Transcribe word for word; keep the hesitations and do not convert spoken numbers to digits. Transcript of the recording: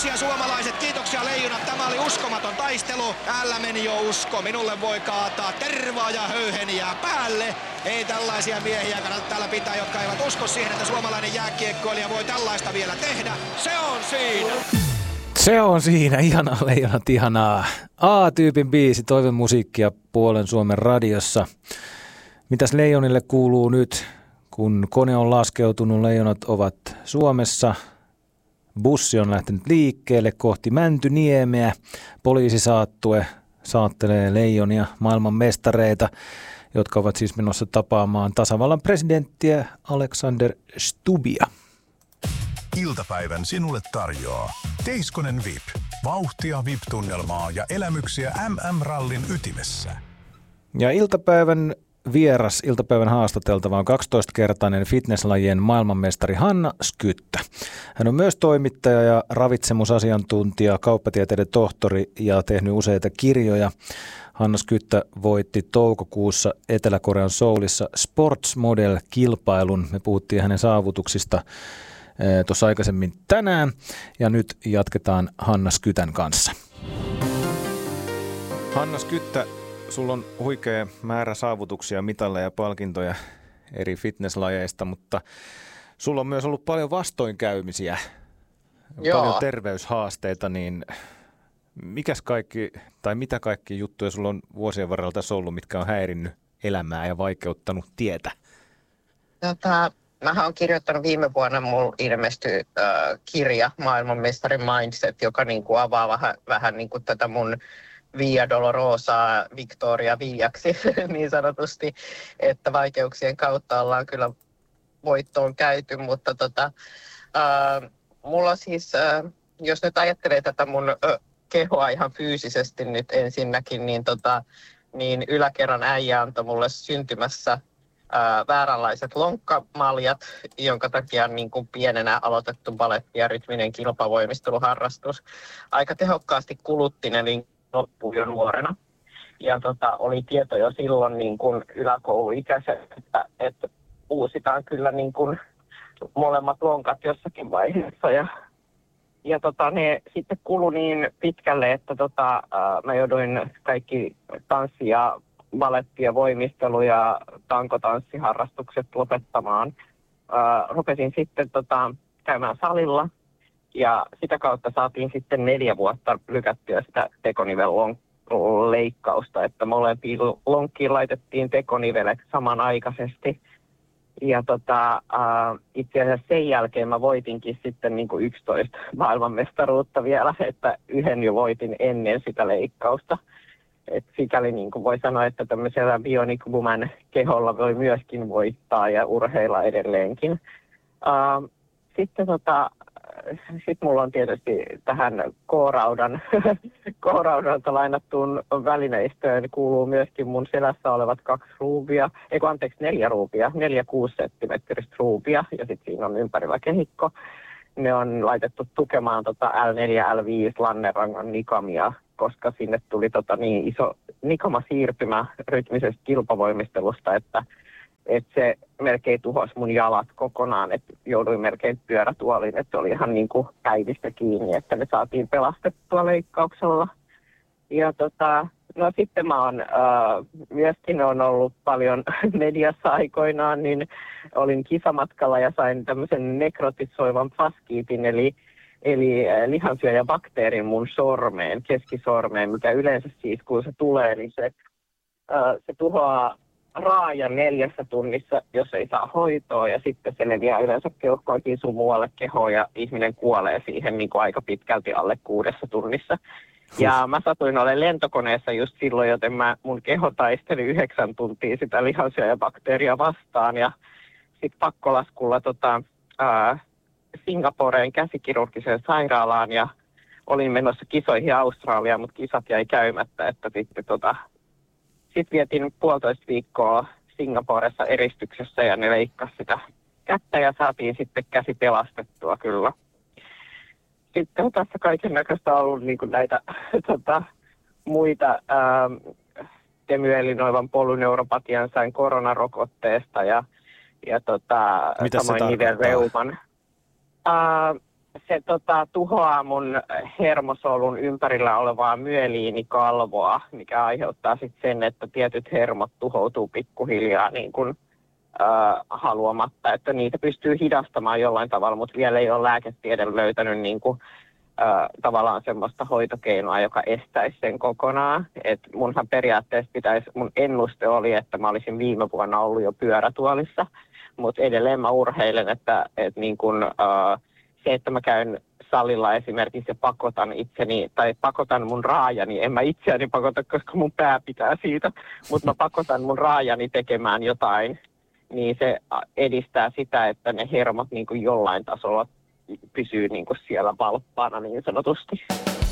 Kiitoksia suomalaiset, kiitoksia leijonat. Tämä oli uskomaton taistelu. Täällä meni jo usko. Minulle voi kaataa tervaa ja höyheniä päälle. Ei tällaisia miehiä kannata täällä pitää, jotka eivät usko siihen, että suomalainen jääkiekkoilija voi tällaista vielä tehdä. Se on siinä! Se on siinä. Ihanaa leijonat, ihanaa. A-tyypin biisi, toivemusiikkia puolen Suomen radiossa. Mitäs leijonille kuuluu nyt, kun kone on laskeutunut, leijonat ovat Suomessa. Bussi on lähtenyt liikkeelle kohti Mäntyniemeä. Poliisisaattue saattelee leijonia, maailman mestareita, jotka ovat siis menossa tapaamaan tasavallan presidenttiä Alexander Stubbia. Iltapäivän sinulle tarjoaa Teiskonen V I P. Vauhtia V I P-tunnelmaa ja elämyksiä M M-rallin ytimessä. Ja iltapäivän vieras, iltapäivän haastateltava on kaksitoistakertainen fitnesslajien maailmanmestari Hanna Skyttä. Hän on myös toimittaja ja ravitsemusasiantuntija, kauppatieteiden tohtori ja tehnyt useita kirjoja. Hanna Skyttä voitti toukokuussa Etelä-Korean Soulissa Sports Model-kilpailun. Me puhuttiin hänen saavutuksista tuossa aikaisemmin tänään ja nyt jatketaan Hanna Skytän kanssa. Hanna Skyttä, sulla on huikea määrä saavutuksia, mitalleja ja palkintoja eri fitnesslajeista, mutta sulla on myös ollut paljon vastoinkäymisiä, Joo. paljon terveyshaasteita, niin mikäs kaikki, tai mitä kaikki juttuja sulla on vuosien varrella tässä ollut, mitkä on häirinnyt elämää ja vaikeuttanut tietä? Tota, mähän olen kirjoittanut viime vuonna, mulla ilmestyi äh, kirja Maailmanmestarin Mindset, joka niin kuin avaa vähän, vähän niin kuin tätä mun Via Dolorosaa Victoria Viaksi niin sanotusti, että vaikeuksien kautta ollaan kyllä voittoon käyty, mutta tota, äh, mulla siis, äh, jos nyt ajattelee tätä mun äh, kehoa ihan fyysisesti nyt ensinnäkin, niin, tota, niin yläkerran äijä antoi mulle syntymässä äh, vääränlaiset lonkkamaljat, jonka takia on niin kuin pienenä aloitettu baletti ja rytminen kilpavoimisteluharrastus. Aika tehokkaasti kulutti ne niin loppui jo nuorena. Ja tota, oli tieto jo silloin niin kuin yläkouluikäiset, että, että uusitaan kyllä niin kuin molemmat lonkat jossakin vaiheessa. Ja, ja tota, ne sitten kului niin pitkälle, että tota, ää, mä jouduin kaikki tanssi- ja baletti- ja voimistelu- ja tankotanssiharrastukset lopettamaan. Ää, rupesin sitten tota, käymään salilla. Ja sitä kautta saatiin sitten neljä vuotta lykättyä sitä tekonivelleikkausta, että molempiin lonkkiin laitettiin tekonivelet samanaikaisesti. Ja tota, äh, itse asiassa sen jälkeen mä voitinkin sitten niin kuin yksitoista maailmanmestaruutta vielä, että yhden jo voitin ennen sitä leikkausta. Et sikäli niin kuin voi sanoa, että tämmöisellä Bionic Woman keholla voi myöskin voittaa ja urheilla edelleenkin. Äh, sitten tota... Sitten mulla on tietysti tähän K-raudan, K-raudalta lainattuun välineistöön kuuluu myöskin mun selässä olevat kaksi ruuvia, eikö anteeksi neljä ruuvia, neljä kuusi senttimetristä ruuvia ja sitten siinä on ympärillä kehikko. Ne on laitettu tukemaan tota L neljä L viisi Lannerangan nikamia, koska sinne tuli tota niin iso nikamasiirtymä rytmisestä kilpavoimistelusta, että että se melkein tuhosi mun jalat kokonaan, että jouduin melkein pyörätuoliin, että se oli ihan niin kuin päivistä kiinni, että ne saatiin pelastettua leikkauksella. Ja tota, no sitten mä oon, äh, myöskin on ollut paljon mediassa aikoinaan, niin olin kisamatkalla ja sain tämmöisen nekrotisoivan faskiitin, eli, eli lihansyöjäbakteerin mun sormeen, keskisormeen, mikä yleensä siis kun se tulee, niin se, äh, se tuhoaa raajan neljässä tunnissa, jos ei saa hoitoa, ja sitten se leviää yleensä keuhkoikin sun muualle kehoon, ja ihminen kuolee siihen niin kuin aika pitkälti alle kuudessa tunnissa. Ja mä satuin olemaan lentokoneessa just silloin, joten mä, mun keho taisteli yhdeksän tuntia sitä lihansyöjäbakteeria vastaan, ja sitten pakkolaskulla tota, ää, Singaporeen käsikirurgiseen sairaalaan, ja olin menossa kisoihin Australiaan, mutta kisat jäi käymättä, että sitten tota, Sitten vietin puolitoista viikkoa Singaporessa eristyksessä ja ne leikkasi sitä kättä ja saatiin sitten käsi pelastettua kyllä. Sitten on tässä kaiken näköistä ollut niin kuin näitä tota, muita ää, demyelinoivan polyneuropatian sain koronarokotteesta ja, ja tota, samoin nivelreuman. Ää, se tota, tuhoaa mun hermosolun ympärillä olevaa myeliinikalvoa, mikä aiheuttaa sitten sen, että tietyt hermot tuhoutuu pikkuhiljaa niin kuin, äh, haluamatta. Että niitä pystyy hidastamaan jollain tavalla, mutta vielä ei ole lääketiede löytänyt niin kuin, äh, tavallaan semmoista hoitokeinoa, joka estäisi sen kokonaan. Et munhan periaatteessa pitäisi, mun ennuste oli, että mä olisin viime vuonna ollut jo pyörätuolissa, mutta edelleen mä urheilen, että et niin kuin, äh, se, että mä käyn salilla esimerkiksi ja pakotan itseni, tai pakotan mun raajani, en mä itseäni pakota, koska mun pää pitää siitä, mutta mä pakotan mun raajani tekemään jotain, niin se edistää sitä, että ne hermot niin kuin jollain tasolla pysyy niin kuin siellä valppaana niin sanotusti.